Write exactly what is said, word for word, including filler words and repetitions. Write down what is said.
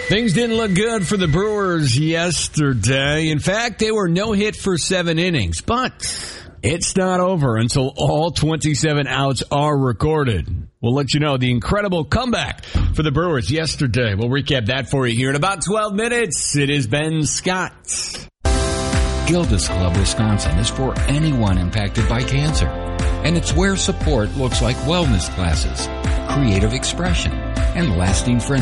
Things didn't look good for the Brewers yesterday. In fact, they were no hit for seven innings. But it's not over until all twenty-seven outs are recorded. We'll let you know the incredible comeback for the Brewers yesterday. We'll recap that for you here in about twelve minutes. It is Ben Scott. Gilda's Club Wisconsin is for anyone impacted by cancer. And it's where support looks like wellness classes, creative expression, and lasting friendships.